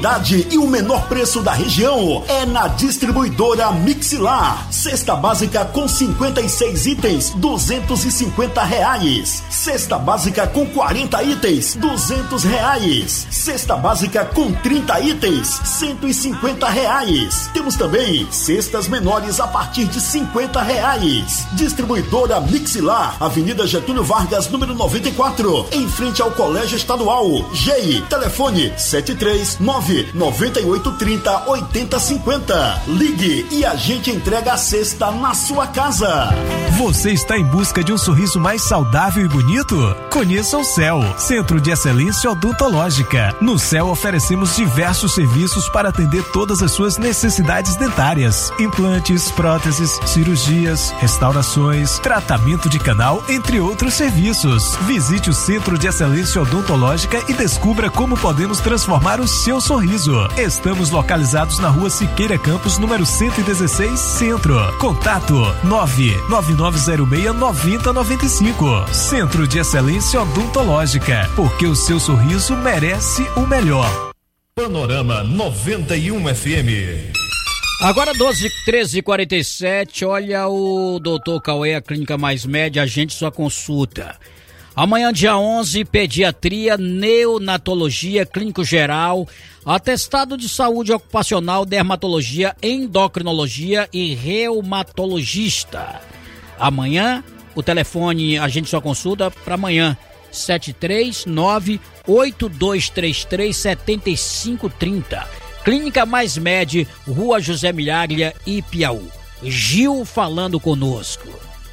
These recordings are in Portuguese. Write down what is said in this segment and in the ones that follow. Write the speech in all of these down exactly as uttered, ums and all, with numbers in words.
E o menor preço da região é na distribuidora Mixilar. Cesta básica com cinquenta e seis itens, duzentos e cinquenta reais. Cesta básica com quarenta itens, duzentos reais. Cesta básica com trinta itens, cento e cinquenta reais. Temos também cestas menores a partir de cinquenta reais. Distribuidora Mixilar, Avenida Getúlio Vargas, número noventa e quatro, em frente ao Colégio Estadual. G I, telefone sete três nove nove oito três zero oito zero cinco zero. Ligue e a gente entrega a cesta na sua casa. Você está em busca de um sorriso mais saudável e bonito? Conheça o C E L, Centro de Excelência Odontológica. No C E L oferecemos diversos serviços para atender todas as suas necessidades dentárias: implantes, próteses, cirurgias, restaurações, tratamento de canal, entre outros serviços. Visite o Centro de Excelência Odontológica e descubra como podemos transformar o seu sorriso. Estamos localizados na Rua Siqueira Campos, número cento e dezesseis, Centro. Contato nove nove nove zero seis nove zero nove cinco. Centro de Excelência Odontológica, porque o seu sorriso merece o melhor. Panorama noventa e um F M. Agora doze, treze e quarenta e sete, olha o doutor Cauê, a Clínica Mais Média, agende sua consulta. Amanhã, dia onze, pediatria, neonatologia, clínico geral, atestado de saúde ocupacional, dermatologia, endocrinologia e reumatologista. Amanhã, o telefone, agende sua consulta para amanhã, sete três nove, oito dois três três, sete cinco três zero. Clínica Mais Med, Rua José Milaglia, Ipiaú. Gil falando conosco.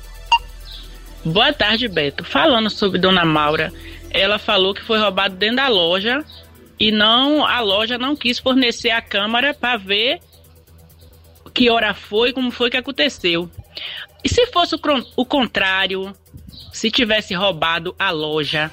Boa tarde, Beto. Falando sobre Dona Maura, ela falou que foi roubado dentro da loja e não, a loja não quis fornecer a câmera para ver que hora foi, como foi que aconteceu. E se fosse o, o contrário, se tivesse roubado a loja,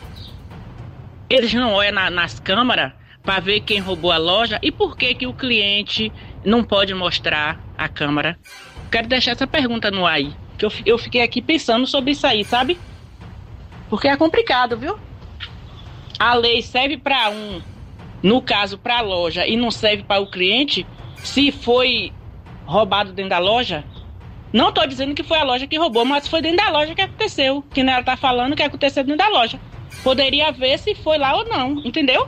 eles não olham na, nas câmeras para ver quem roubou a loja e por que que o cliente não pode mostrar a câmera? Quero deixar essa pergunta no ar aí. Que eu, eu fiquei aqui pensando sobre isso aí, sabe? Porque é complicado, viu? A lei serve para um, no caso para a loja, e não serve para o cliente. Se foi roubado dentro da loja, não tô dizendo que foi a loja que roubou, mas foi dentro da loja que aconteceu. Que ela tá falando que aconteceu dentro da loja. Poderia ver se foi lá ou não, entendeu?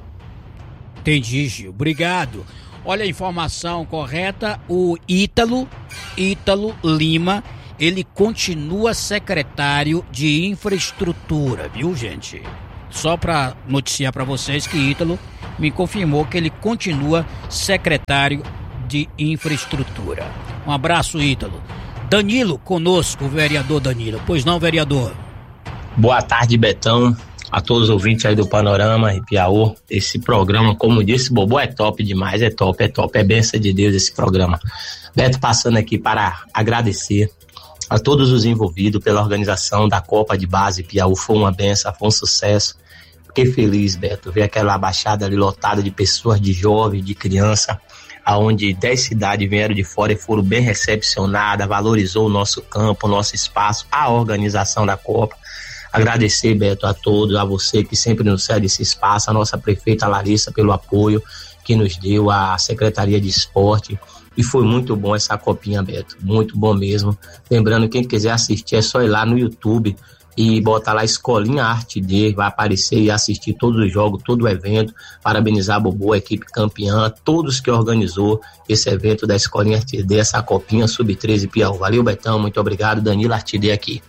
Entendi, Gil. Obrigado. Olha a informação correta. O Ítalo, Ítalo Lima, ele continua secretário de infraestrutura, viu, gente? Só para noticiar para vocês que Ítalo me confirmou que ele continua secretário de infraestrutura. Um abraço, Ítalo. Danilo conosco, o vereador Danilo. Pois não, vereador? Boa tarde, Betão. A todos os ouvintes aí do Panorama e Piauí. Esse programa, como disse, Bobo, é top demais, é top, é top, é bênção de Deus esse programa. Beto, passando aqui para agradecer a todos os envolvidos pela organização da Copa de Base Piauí. Foi uma benção, foi um sucesso. Fiquei feliz, Beto, ver aquela baixada ali lotada de pessoas, de jovens, de criança, aonde dez cidades vieram de fora e foram bem recepcionadas, valorizou o nosso campo, o nosso espaço, a organização da Copa. Agradecer, Beto, a todos, a você que sempre nos cede esse espaço, a nossa prefeita Larissa pelo apoio que nos deu, a Secretaria de Esporte. E foi muito bom essa copinha, Beto, muito bom mesmo. Lembrando, quem quiser assistir é só ir lá no YouTube e botar lá Escolinha Arte D, vai aparecer e assistir todos os jogos, todo o evento. Parabenizar a Bobo, a equipe campeã, todos que organizou esse evento da Escolinha Arte D, essa copinha sub treze Piauí. Valeu, Betão, muito obrigado. Danilo Arte D aqui.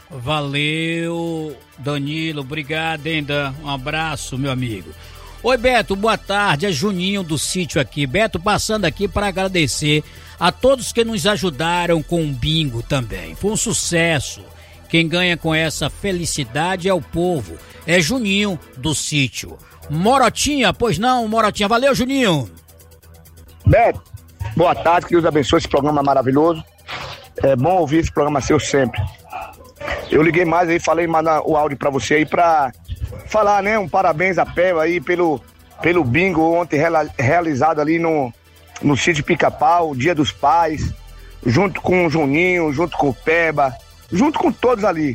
Valeu, Danilo, obrigado, ainda. Um abraço, meu amigo. Oi, Beto, boa tarde, é Juninho do sítio aqui. Beto, passando aqui para agradecer a todos que nos ajudaram com o bingo também. Foi um sucesso. Quem ganha com essa felicidade é o povo. É Juninho do sítio. Morotinha, pois não, Morotinha. Valeu, Juninho. Beto, boa tarde, que Deus abençoe esse programa maravilhoso. É bom ouvir esse programa seu sempre. Eu liguei mais aí, falei mandar o áudio pra você aí pra falar, né, um parabéns a Peba aí pelo, pelo bingo ontem reala, realizado ali no, no sítio Pica-Pau, Dia dos Pais, junto com o Juninho, junto com o Peba, junto com todos ali.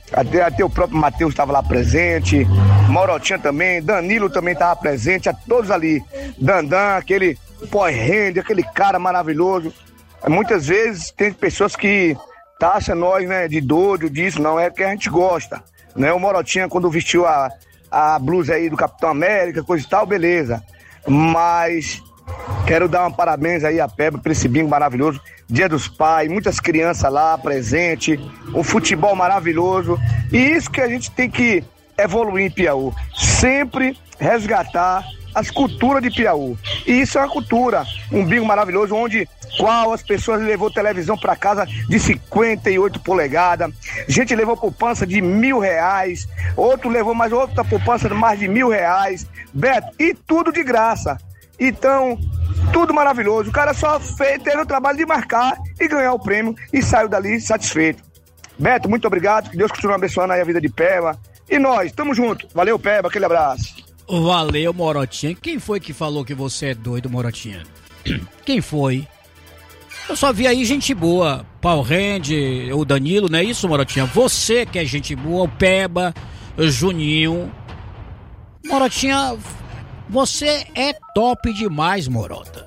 Até, até o próprio Matheus estava lá presente, Morotinha também, Danilo também estava presente, a todos ali. Dandan, aquele pós-rende, aquele cara maravilhoso. Muitas vezes tem pessoas que taxam nós, né, de doido, disso, não é que a gente gosta. Né? O Morotinha, quando vestiu a, a blusa aí do Capitão América, coisa e tal, beleza. Mas quero dar um parabéns aí a Peba por esse bingo maravilhoso. Dia dos Pais, muitas crianças lá presentes, um futebol maravilhoso. E isso que a gente tem que evoluir em Piauí. Sempre resgatar as culturas de Piauí. E isso é uma cultura, um bingo maravilhoso, onde qual as pessoas levou televisão para casa de cinquenta e oito polegadas, gente levou poupança de mil reais, outro levou mais outra poupança de mais de mil reais, Beto, e tudo de graça. Então, tudo maravilhoso. O cara só fez, teve o trabalho de marcar e ganhar o prêmio e saiu dali satisfeito. Beto, muito obrigado, que Deus continue abençoando aí a vida de Peba. E nós, tamo junto. Valeu, Peba, aquele abraço. Valeu, Morotinha. Quem foi que falou que você é doido, Morotinha? Quem foi? Eu só vi aí gente boa. Pau Rende, o Danilo, não é isso, Morotinha? Você que é gente boa, o Peba, o Juninho. Morotinha, você é top demais, Morota.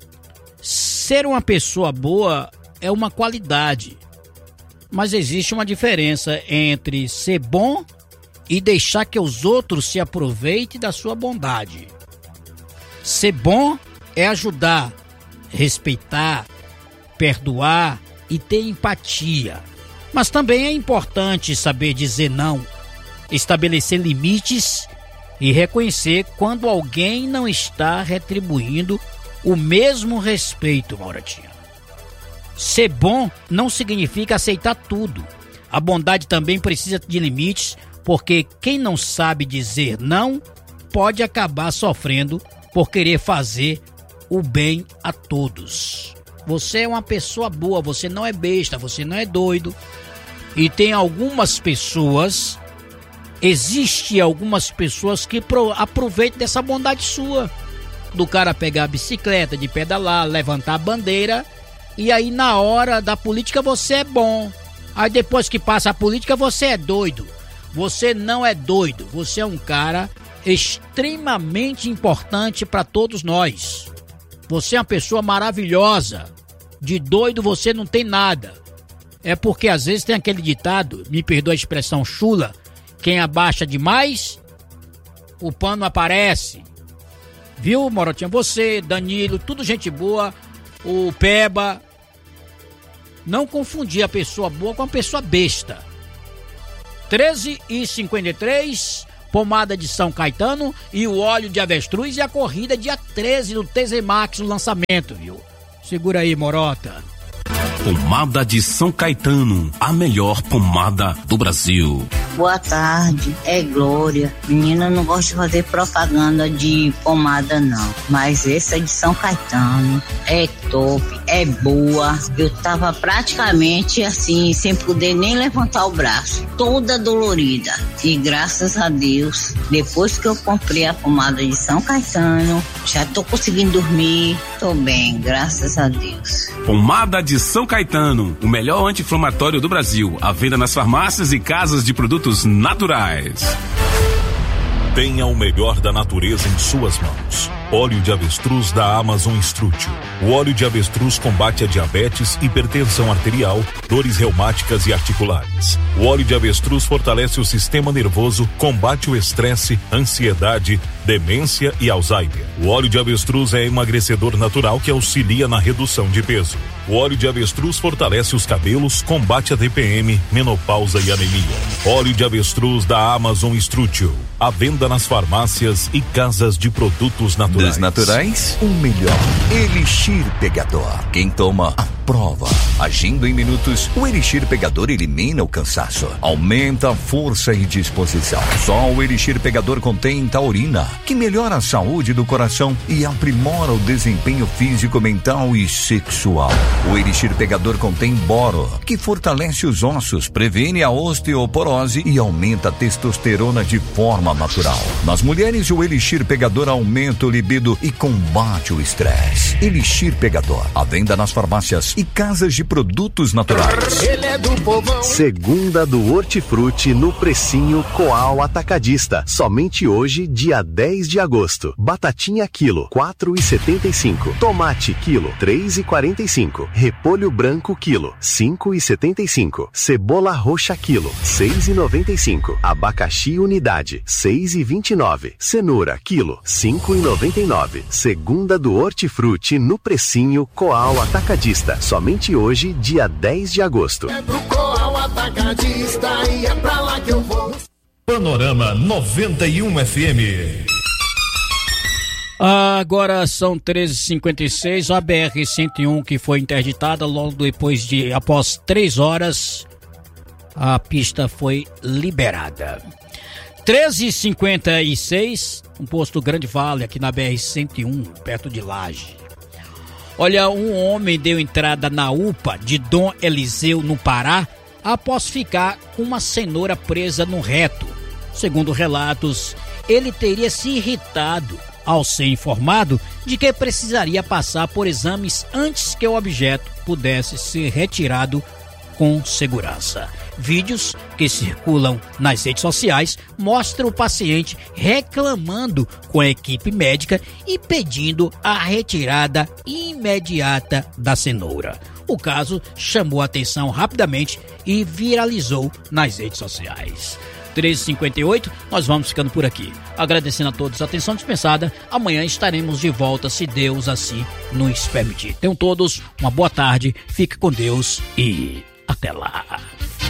Ser uma pessoa boa é uma qualidade. Mas existe uma diferença entre ser bom e deixar que os outros se aproveitem da sua bondade. Ser bom é ajudar, respeitar, perdoar e ter empatia. Mas também é importante saber dizer não, estabelecer limites e reconhecer quando alguém não está retribuindo o mesmo respeito, Mauratinha. Ser bom não significa aceitar tudo. A bondade também precisa de limites, porque quem não sabe dizer não pode acabar sofrendo por querer fazer o bem a todos. Você é uma pessoa boa, você não é besta, você não é doido. E tem algumas pessoas, existe algumas pessoas que aproveitam dessa bondade sua. Do cara pegar a bicicleta, de pedalar, levantar a bandeira, e aí na hora da política você é bom. Aí depois que passa a política você é doido. Você não é doido, você é um cara extremamente importante para todos nós. Você é uma pessoa maravilhosa. De doido você não tem nada. É porque às vezes tem aquele ditado, me perdoa a expressão chula, quem abaixa demais, o pano aparece. Viu, Morotinha? Você, Danilo, tudo gente boa, o Peba. Não confundir a pessoa boa com a pessoa besta. treze e cinquenta e três, pomada de São Caetano e o óleo de avestruz e a corrida dia treze do T Z Max, o lançamento, viu? Segura aí, Morota. Pomada de São Caetano, a melhor pomada do Brasil. Boa tarde, é Glória. Menina, não gosto de fazer propaganda de pomada não, mas essa de São Caetano é top, é boa. Eu tava praticamente assim, sem poder nem levantar o braço, toda dolorida. E graças a Deus, depois que eu comprei a pomada de São Caetano, já tô conseguindo dormir, tô bem, graças a Deus. Pomada de São Caetano, o melhor anti-inflamatório do Brasil, à venda nas farmácias e casas de produtos naturais. Tenha o melhor da natureza em suas mãos. Óleo de avestruz da Amazon Strutio. O óleo de avestruz combate a diabetes, hipertensão arterial, dores reumáticas e articulares. O óleo de avestruz fortalece o sistema nervoso, combate o estresse, ansiedade, demência e Alzheimer. O óleo de avestruz é emagrecedor natural que auxilia na redução de peso. O óleo de avestruz fortalece os cabelos, combate a T P M, menopausa e anemia. Óleo de avestruz da Amazon Strutio. À venda nas farmácias e casas de produtos naturais. Dos naturais, o melhor. Elixir Pegador. Quem toma, aprova. Agindo em minutos, o Elixir Pegador elimina o cansaço, aumenta a força e disposição. Só o Elixir Pegador contém taurina, que melhora a saúde do coração e aprimora o desempenho físico, mental e sexual. O Elixir Pegador contém boro, que fortalece os ossos, previne a osteoporose e aumenta a testosterona de forma natural. Nas mulheres, o Elixir Pegador aumenta o libido libido e combate o estresse. Elixir Pegador, à venda nas farmácias e casas de produtos naturais. Ele é do povão. Segunda do Hortifruti no precinho Coal Atacadista. Somente hoje, dia dez de agosto. Batatinha quilo, quatro e setenta e cinco. Tomate quilo, três e quarenta e cinco. Repolho branco quilo, cinco e setenta e cinco. Cebola roxa quilo, seis e noventa e cinco. Abacaxi unidade, seis e vinte e nove. Cenoura quilo, cinco e noventa e nove. Segunda do Hortifruti no precinho Coal Atacadista. Somente hoje, dia dez de agosto. É pro Coal Atacadista e é pra lá que eu vou. Panorama noventa e um F M. Agora são treze e cinquenta e seis, a B R cento e um que foi interditada logo depois de, após três horas, a pista foi liberada. treze e cinquenta e seis, um posto Grande Vale aqui na B R cento e um, perto de Laje. Olha, um homem deu entrada na U P A de Dom Eliseu, no Pará, após ficar com uma cenoura presa no reto. Segundo relatos, ele teria se irritado ao ser informado de que precisaria passar por exames antes que o objeto pudesse ser retirado com segurança. Vídeos que circulam nas redes sociais mostram o paciente reclamando com a equipe médica e pedindo a retirada imediata da cenoura. O caso chamou a atenção rapidamente e viralizou nas redes sociais. treze e cinquenta e oito, nós vamos ficando por aqui. Agradecendo a todos a atenção dispensada. Amanhã estaremos de volta, se Deus assim nos permitir. Tenham todos uma boa tarde, fique com Deus e até lá.